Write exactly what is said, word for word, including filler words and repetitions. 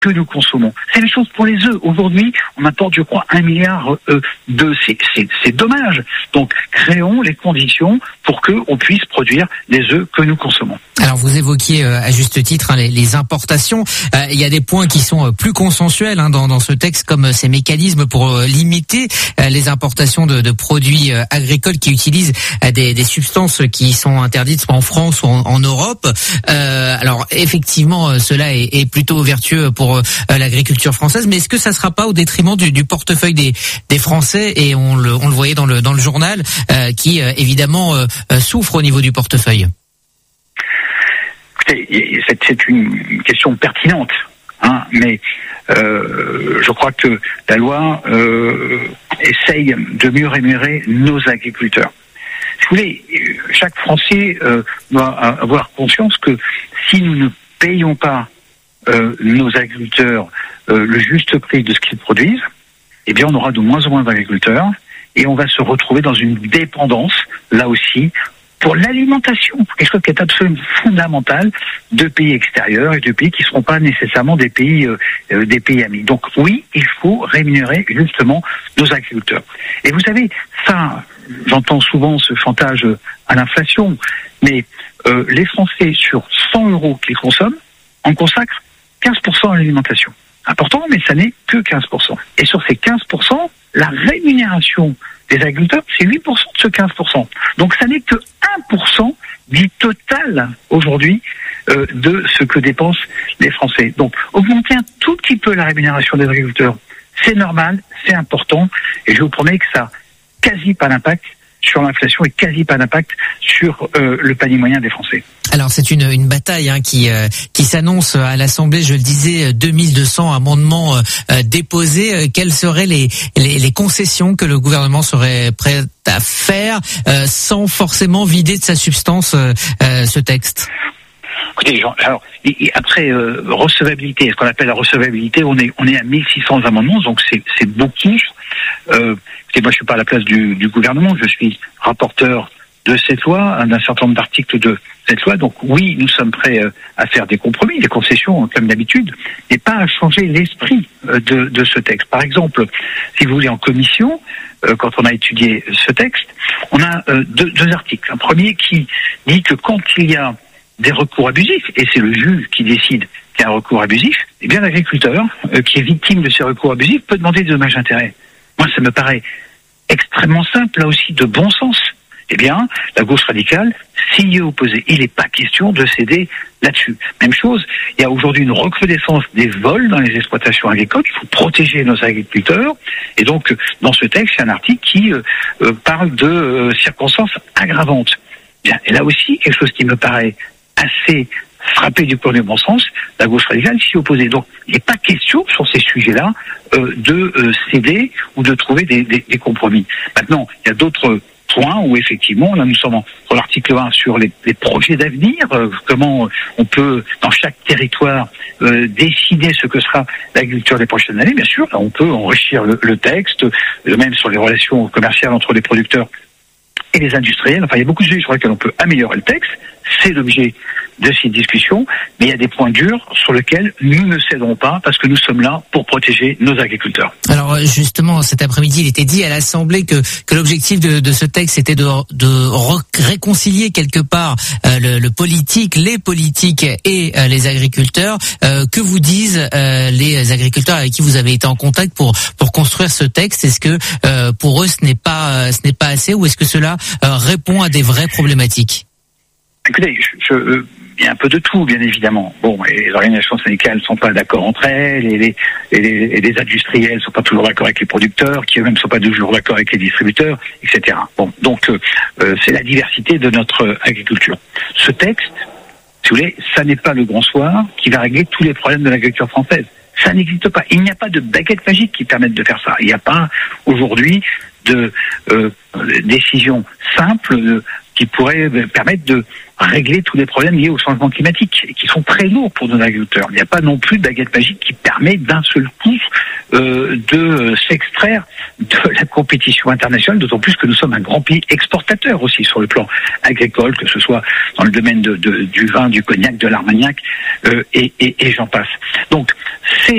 que nous consommons. C'est la même chose pour les œufs. Aujourd'hui, on importe, je crois, un milliard euh, d'œufs. C'est, c'est, c'est dommage. Donc, créons les conditions pour qu'on puisse produire les œufs que nous consommons. Alors, vous évoquiez euh, à juste titre hein, les, les importations. Euh, il y a des points qui sont euh, plus consensuels hein, dans, dans ce texte, comme euh, ces mécanismes pour euh, limiter euh, les importations de, de produits euh, agricoles qui utilisent euh, des, des substances qui sont interdites soit en France ou en, en Europe. Euh, alors, effectivement, euh, cela est, est plutôt vertueux pour euh, l'agriculture française, mais est-ce que ça sera pas au détriment du, du portefeuille des, des Français, et on le, on le voyait dans le, dans le journal, euh, qui euh, évidemment euh, souffre au niveau du portefeuille? Écoutez, c'est, c'est une question pertinente, hein, mais euh, je crois que la loi euh, essaye de mieux rémunérer nos agriculteurs. Si vous voulez, chaque Français euh, doit avoir conscience que si nous ne payons pas Euh, nos agriculteurs euh, le juste prix de ce qu'ils produisent, eh bien on aura de moins en moins d'agriculteurs et on va se retrouver dans une dépendance, là aussi, pour l'alimentation, quelque chose qui est absolument fondamental, de pays extérieurs et de pays qui ne seront pas nécessairement des pays, euh, euh, des pays amis. Donc oui, il faut rémunérer justement nos agriculteurs. Et vous savez, ça, j'entends souvent ce chantage à l'inflation, mais euh, les Français, sur cent euros qu'ils consomment, en consacrent quinze pour cent à l'alimentation. Important, mais ça n'est que quinze pour cent. Et sur ces quinze pour cent, la rémunération des agriculteurs, c'est huit pour cent de ce quinze pour cent. Donc ça n'est que un pour cent du total aujourd'hui euh, de ce que dépensent les Français. Donc augmenter un tout petit peu la rémunération des agriculteurs, c'est normal, c'est important, et je vous promets que ça n'a quasi pas d'impact sur l'inflation et quasi pas d'impact sur euh, le panier moyen des Français. Alors c'est une une bataille hein, qui euh, qui s'annonce à l'Assemblée. Je le disais, deux mille deux cents amendements euh, déposés. Quelles seraient les, les les concessions que le gouvernement serait prêt à faire euh, sans forcément vider de sa substance euh, euh, ce texte? Écoutez, Jean, alors et, et après euh, recevabilité, ce qu'on appelle la recevabilité, on est on est à mille six cents amendements, donc c'est c'est beaucoup. Euh, écoutez, moi je suis pas à la place du, du gouvernement, je suis rapporteur de cette loi, d'un certain nombre d'articles de cette loi. Donc oui, nous sommes prêts euh, à faire des compromis, des concessions comme d'habitude, mais pas à changer l'esprit euh, de, de ce texte. Par exemple, si vous voulez, en commission, euh, quand on a étudié ce texte, on a euh, deux, deux articles. Un premier qui dit que quand il y a des recours abusifs, et c'est le juge qui décide qu'il y a un recours abusif, eh bien l'agriculteur euh, qui est victime de ces recours abusifs peut demander des dommages d'intérêt. Moi, ça me paraît extrêmement simple, là aussi de bon sens. Eh bien, la gauche radicale s'y est opposée. Il n'est pas question de céder là-dessus. Même chose, il y a aujourd'hui une recrudescence des vols dans les exploitations agricoles. Il faut protéger nos agriculteurs. Et donc, dans ce texte, il y a un article qui euh, euh, parle de euh, circonstances aggravantes. Bien, et là aussi, quelque chose qui me paraît assez frappé du point de bon sens, la gauche radicale s'y opposait. Donc, il n'est pas question sur ces sujets-là euh, de euh, céder ou de trouver des, des, des compromis. Maintenant, il y a d'autres points où effectivement, là nous sommes en, sur l'article un sur les, les projets d'avenir, euh, comment on peut dans chaque territoire euh, décider ce que sera l'agriculture des prochaines années. Bien sûr, là on peut enrichir le, le texte, euh, même sur les relations commerciales entre les producteurs et les industriels. Enfin, il y a beaucoup de sujets sur lesquels on peut améliorer le texte. C'est l'objet de ces discussions, mais il y a des points durs sur lesquels nous ne céderons pas parce que nous sommes là pour protéger nos agriculteurs. Alors justement, cet après-midi, il était dit à l'Assemblée que que l'objectif de, de ce texte était de de réconcilier quelque part euh, le, le politique, les politiques et euh, les agriculteurs. Euh, que vous disent euh, les agriculteurs avec qui vous avez été en contact pour pour construire ce texte? Est-ce que euh, pour eux ce n'est pas euh, ce n'est pas assez, ou est-ce que cela euh, répond à des vraies problématiques? Écoutez, je, je, euh, il y a un peu de tout, bien évidemment. Bon, et les organisations syndicales ne sont pas d'accord entre elles, et les, et les, et les industriels ne sont pas toujours d'accord avec les producteurs, qui eux-mêmes ne sont pas toujours d'accord avec les distributeurs, et cetera. Bon, donc euh, euh, c'est la diversité de notre agriculture. Ce texte, si vous voulez, ça n'est pas le grand soir qui va régler tous les problèmes de l'agriculture française. Ça n'existe pas. Il n'y a pas de baguette magique qui permette de faire ça. Il n'y a pas aujourd'hui de euh, décision simple de, qui pourrait permettre de régler tous les problèmes liés au changement climatique et qui sont très lourds pour nos agriculteurs. Il n'y a pas non plus de baguette magique qui permet d'un seul coup euh, de s'extraire de la compétition internationale, d'autant plus que nous sommes un grand pays exportateur aussi sur le plan agricole, que ce soit dans le domaine de, de, du vin, du cognac, de l'armagnac, euh, et, et, et j'en passe. Donc, c'est